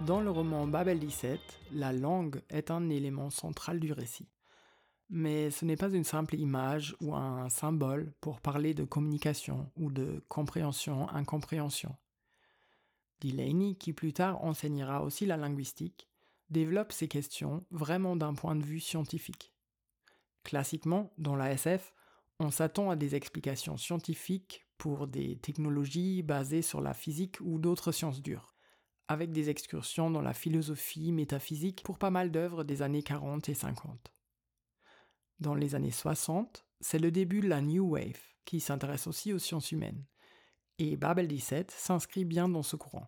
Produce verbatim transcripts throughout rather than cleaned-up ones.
Dans le roman Babel dix-sept, la langue est un élément central du récit. Mais ce n'est pas une simple image ou un symbole pour parler de communication ou de compréhension-incompréhension. Delaney, qui plus tard enseignera aussi la linguistique, développe ces questions vraiment d'un point de vue scientifique. Classiquement, dans la S F, on s'attend à des explications scientifiques pour des technologies basées sur la physique ou d'autres sciences dures, avec des excursions dans la philosophie métaphysique pour pas mal d'œuvres des années quarante et cinquante. Dans les années soixante, c'est le début de la New Wave, qui s'intéresse aussi aux sciences humaines, et Babel dix-sept s'inscrit bien dans ce courant.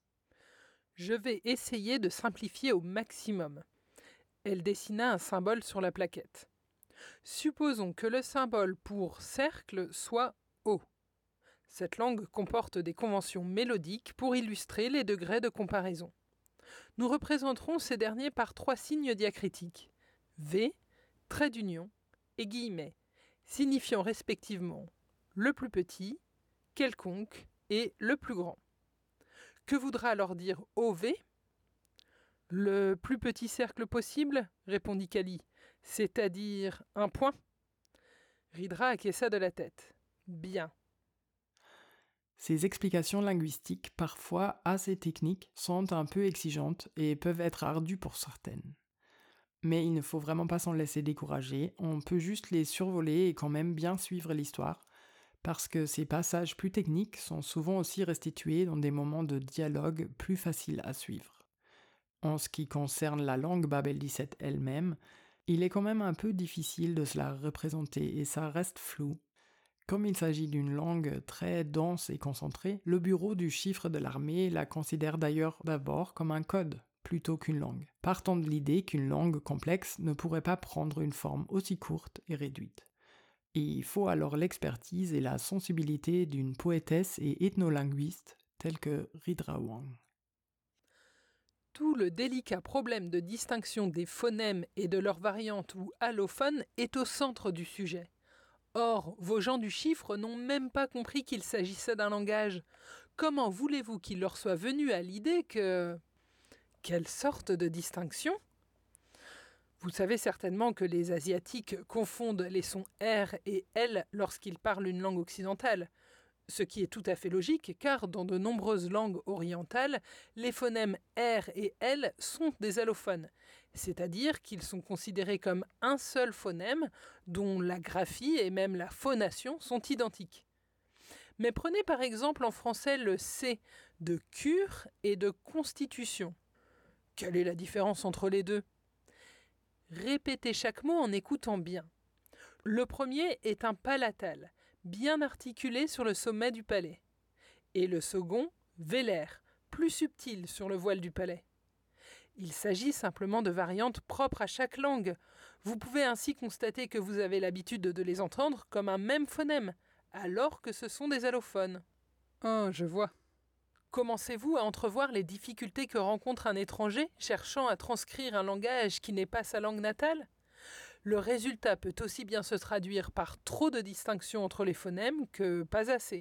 Je vais essayer de simplifier au maximum. Elle dessina un symbole sur la plaquette. Supposons que le symbole pour cercle soit O. Cette langue comporte des conventions mélodiques pour illustrer les degrés de comparaison. Nous représenterons ces derniers par trois signes diacritiques. V, trait d'union et guillemets, signifiant respectivement le plus petit, quelconque et le plus grand. Que voudra alors dire O V ? Le plus petit cercle possible, répondit Kali, c'est-à-dire un point. Ridra acquiesça de la tête. Bien. Ces explications linguistiques, parfois assez techniques, sont un peu exigeantes et peuvent être ardues pour certaines. Mais il ne faut vraiment pas s'en laisser décourager, on peut juste les survoler et quand même bien suivre l'histoire, parce que ces passages plus techniques sont souvent aussi restitués dans des moments de dialogue plus faciles à suivre. En ce qui concerne la langue Babel dix-sept elle-même, il est quand même un peu difficile de se la représenter et ça reste flou. Comme il s'agit d'une langue très dense et concentrée, le bureau du chiffre de l'armée la considère d'ailleurs d'abord comme un code plutôt qu'une langue, partant de l'idée qu'une langue complexe ne pourrait pas prendre une forme aussi courte et réduite. Et il faut alors l'expertise et la sensibilité d'une poétesse et ethnolinguiste telle que Ridra Wang. Tout le délicat problème de distinction des phonèmes et de leurs variantes ou allophones est au centre du sujet. Or, vos gens du chiffre n'ont même pas compris qu'il s'agissait d'un langage. Comment voulez-vous qu'il leur soit venu à l'idée que... Quelle sorte de distinction ? Vous savez certainement que les Asiatiques confondent les sons R et L lorsqu'ils parlent une langue occidentale. Ce qui est tout à fait logique, car dans de nombreuses langues orientales, les phonèmes R et L sont des allophones, c'est-à-dire qu'ils sont considérés comme un seul phonème, dont la graphie et même la phonation sont identiques. Mais prenez par exemple en français le C de cure et de constitution. Quelle est la différence entre les deux ? Répétez chaque mot en écoutant bien. Le premier est un palatal, bien articulé sur le sommet du palais. Et le second, vélaire, plus subtil sur le voile du palais. Il s'agit simplement de variantes propres à chaque langue. Vous pouvez ainsi constater que vous avez l'habitude de les entendre comme un même phonème, alors que ce sont des allophones. Ah, je vois. Commencez-vous à entrevoir les difficultés que rencontre un étranger cherchant à transcrire un langage qui n'est pas sa langue natale ? Le résultat peut aussi bien se traduire par trop de distinctions entre les phonèmes que pas assez.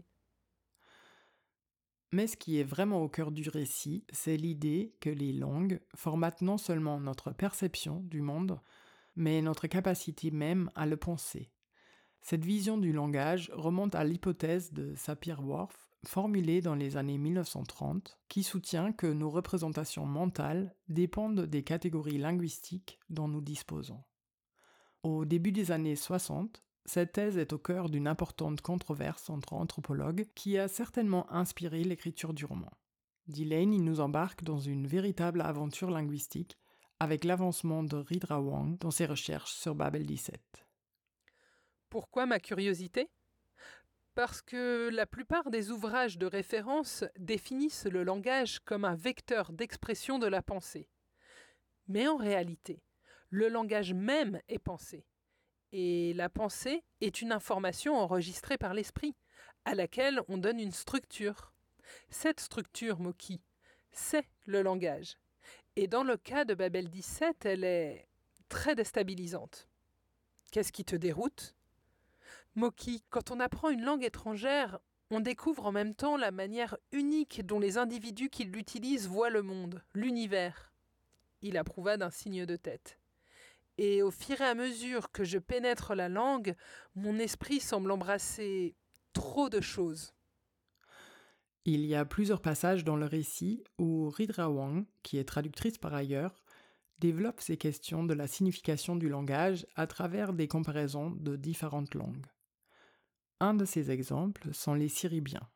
Mais ce qui est vraiment au cœur du récit, c'est l'idée que les langues formatent non seulement notre perception du monde, mais notre capacité même à le penser. Cette vision du langage remonte à l'hypothèse de Sapir-Whorf, formulée dans les années mille neuf cent trente, qui soutient que nos représentations mentales dépendent des catégories linguistiques dont nous disposons. Au début des années soixante, cette thèse est au cœur d'une importante controverse entre anthropologues qui a certainement inspiré l'écriture du roman. Delaney nous embarque dans une véritable aventure linguistique avec l'avancement de Ridra Wang dans ses recherches sur Babel dix-sept. Pourquoi ma curiosité ? Parce que la plupart des ouvrages de référence définissent le langage comme un vecteur d'expression de la pensée. Mais en réalité, le langage même est pensé. Et la pensée est une information enregistrée par l'esprit, à laquelle on donne une structure. Cette structure, Moki, c'est le langage. Et dans le cas de Babel dix-sept, elle est très déstabilisante. Qu'est-ce qui te déroute ? Moki, quand on apprend une langue étrangère, On découvre en même temps la manière unique dont les individus qui l'utilisent voient le monde, l'univers. Il approuva d'un signe de tête. Et au fur et à mesure que je pénètre la langue, mon esprit semble embrasser trop de choses. Il y a plusieurs passages dans le récit où Ridra Wang, qui est traductrice par ailleurs, développe ces questions de la signification du langage à travers des comparaisons de différentes langues. Un de ces exemples sont les Syribiens.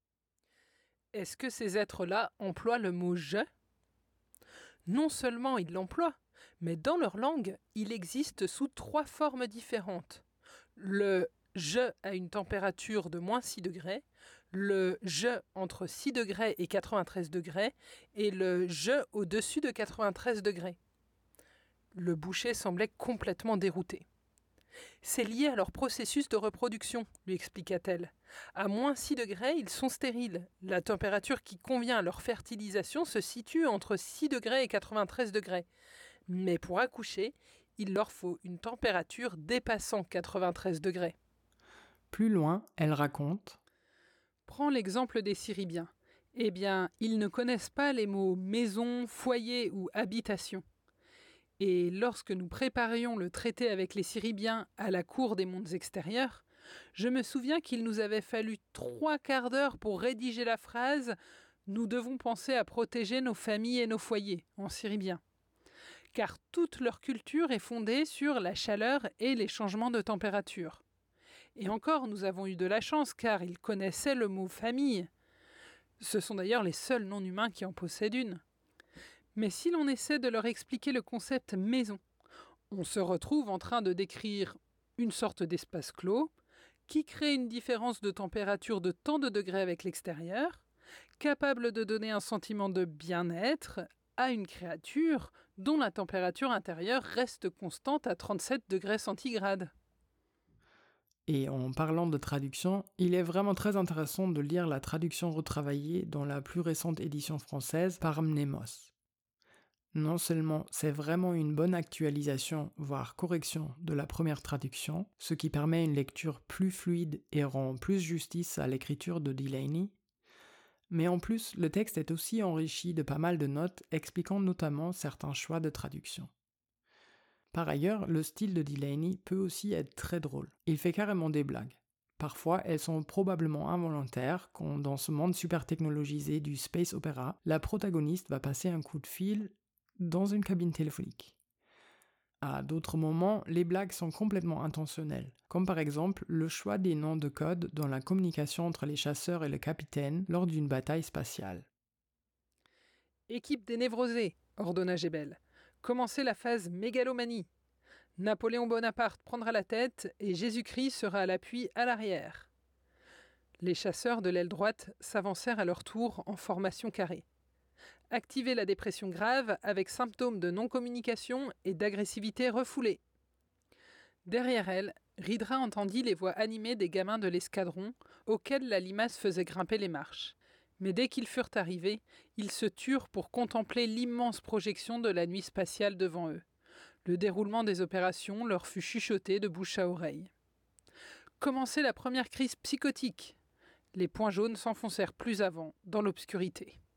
Est-ce que ces êtres-là emploient le mot « je » ? Non seulement ils l'emploient, mais dans leur langue, il existe sous trois formes différentes. Le « je » à une température de moins six degrés, le « je » entre six degrés et quatre-vingt-treize degrés, et le « je » au-dessus de quatre-vingt-treize degrés. Le boucher semblait complètement dérouté. « C'est lié à leur processus de reproduction, lui expliqua-t-elle. À moins six degrés, ils sont stériles. La température qui convient à leur fertilisation se situe entre six degrés et quatre-vingt-treize degrés. Mais pour accoucher, il leur faut une température dépassant quatre-vingt-treize degrés. » Plus loin, elle raconte « Prends l'exemple des Syribiens. Eh bien, ils ne connaissent pas les mots maison, foyer ou habitation. Et lorsque nous préparions le traité avec les Syribiens à la cour des mondes extérieurs, je me souviens qu'il nous avait fallu trois quarts d'heure pour rédiger la phrase « Nous devons penser à protéger nos familles et nos foyers » en syribien. Car toute leur culture est fondée sur la chaleur et les changements de température. Et encore, nous avons eu de la chance car ils connaissaient le mot « famille ». Ce sont d'ailleurs les seuls non-humains qui en possèdent une. Mais si l'on essaie de leur expliquer le concept maison, on se retrouve en train de décrire une sorte d'espace clos qui crée une différence de température de tant de degrés avec l'extérieur, capable de donner un sentiment de bien-être à une créature dont la température intérieure reste constante à trente-sept degrés centigrades. Et en parlant de traduction, il est vraiment très intéressant de lire la traduction retravaillée dans la plus récente édition française par Mnemos. Non seulement c'est vraiment une bonne actualisation, voire correction de la première traduction, ce qui permet une lecture plus fluide et rend plus justice à l'écriture de Delany, mais en plus le texte est aussi enrichi de pas mal de notes expliquant notamment certains choix de traduction. Par ailleurs, le style de Delany peut aussi être très drôle. Il fait carrément des blagues. Parfois, elles sont probablement involontaires quand, dans ce monde super technologisé du space opéra, la protagoniste va passer un coup de fil dans une cabine téléphonique. À d'autres moments, les blagues sont complètement intentionnelles, comme par exemple le choix des noms de code dans la communication entre les chasseurs et le capitaine lors d'une bataille spatiale. « Équipe des névrosés », ordonna Gébel. « Commencez la phase mégalomanie. Napoléon Bonaparte prendra la tête et Jésus-Christ sera à l'appui à l'arrière. » Les chasseurs de l'aile droite s'avancèrent à leur tour en formation carrée. Activez la dépression grave avec symptômes de non-communication et d'agressivité refoulée. Derrière elle, Ridra entendit les voix animées des gamins de l'escadron auxquels la limace faisait grimper les marches. Mais dès qu'ils furent arrivés, ils se turent pour contempler l'immense projection de la nuit spatiale devant eux. Le déroulement des opérations leur fut chuchoté de bouche à oreille. Commençait la première crise psychotique. Les points jaunes s'enfoncèrent plus avant dans l'obscurité.